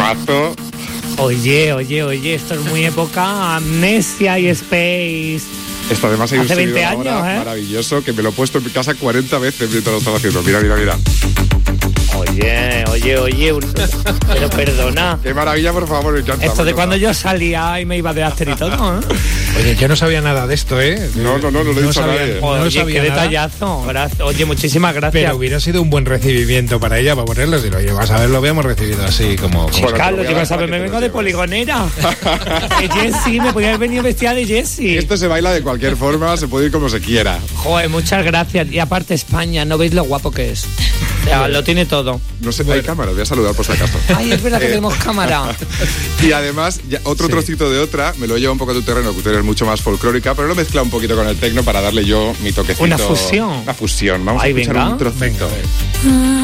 temazo. Oye, esto es muy época Amnesia y Space. Esto además hay un hace 20 sonido años, ahora maravilloso que me lo he puesto en mi casa 40 veces mientras lo estaba haciendo. Mira. Oye, pero perdona. Qué maravilla, por favor, me encanta. Esto de cuando yo salía y me iba de after y todo, ¿eh? Oye, yo no sabía nada de esto, ¿eh? No lo he dicho a nadie. Oye, qué detallazo. Oye, muchísimas gracias. Pero hubiera sido un buen recibimiento para ella, para ponerlo. Si lo llevas a ver, lo habíamos recibido así como... Bueno, Carlos, ibas a ver, me vengo de poligonera. De Jessie, me podía haber venido vestida de Jessie. Esto se baila de cualquier forma, se puede ir como se quiera. Joder, muchas gracias. Y aparte España, ¿no veis lo guapo que es? O sea, lo tiene todo. No sé, hay cámara, voy a saludar por si acaso. Ay, es verdad que tenemos cámara. Y además, otro trocito de otra, me lo he llevado un poco a tu terreno, que tú eres mucho más folclórica, pero lo he mezclado un poquito con el tecno para darle yo mi toquecito. Una fusión. Vamos a escuchar un trocito. Venga.